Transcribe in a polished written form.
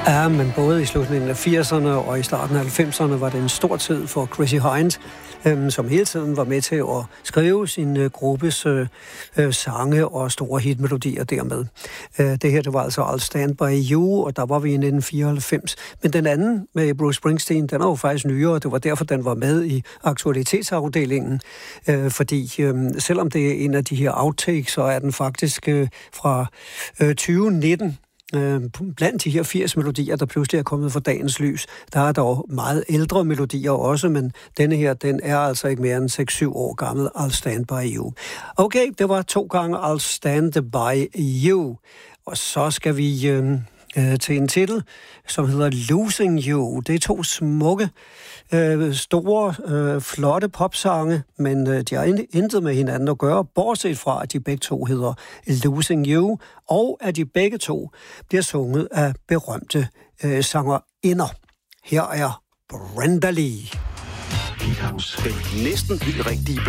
Ja, men både i slutningen af 80'erne og i starten af 90'erne var det en stor tid for Chrissy Hynde, som hele tiden var med til at skrive sin gruppes sange og store hitmelodier dermed. Det her, det var altså I'll Stand By You, og der var vi i 1994. Men den anden med Bruce Springsteen, den er jo faktisk nyere, og det var derfor, den var med i aktualitetsafdelingen. Fordi selvom det er en af de her outtakes, så er den faktisk fra 2019. Blandt de her 80 melodier, der pludselig er kommet for dagens lys, der er dog meget ældre melodier også, men denne her, den er altså ikke mere end 6-7 år gammel, I'll Stand By You. Okay, det var 2 gange I'll Stand By You, og så skal vi til en titel, som hedder Losing You. Det er 2 smukke, store, flotte popsange, men de har intet med hinanden at gøre, bortset fra, at de begge to hedder Losing You, og at de begge to bliver sunget af berømte sangerinder. Her er Brenda Lee. Den næsten helt rigtige